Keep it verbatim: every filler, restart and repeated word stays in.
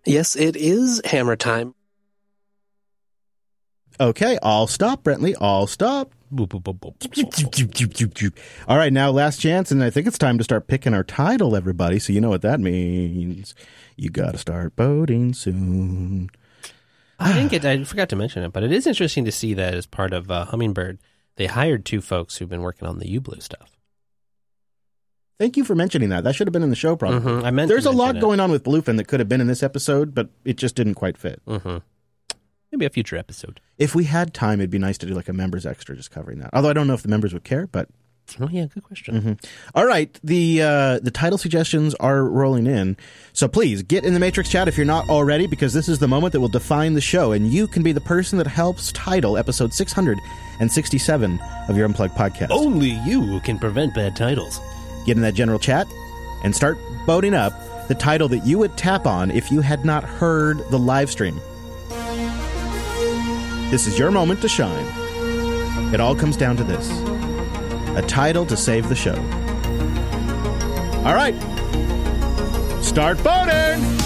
Yes, it is hammer time. Okay, all stop, Brentley. All stop. All right, now last chance, and I think it's time to start picking our title, everybody. So you know what that means. You got to start voting soon. I didn't get. I forgot to mention it, but it is interesting to see that as part of uh, Hummingbird, they hired two folks who've been working on the U-Blue stuff. Thank you for mentioning that. That should have been in the show, probably. Mm-hmm. I meant There's to a lot it. going on with Bluefin that could have been in this episode, but it just didn't quite fit. Mm-hmm. Maybe a future episode. If we had time, it'd be nice to do like a members extra just covering that. Although I don't know if the members would care, but... Oh, yeah, good question. Mm-hmm. All right, the uh, the title suggestions are rolling in. So please, get in the Matrix chat if you're not already, because this is the moment that will define the show, and you can be the person that helps title episode six hundred sixty-seven of your Unplugged podcast. Only you can prevent bad titles. Get in that general chat and start voting up the title that you would tap on if you had not heard the live stream. This is your moment to shine. It all comes down to this. A title to save the show. All right. Start voting!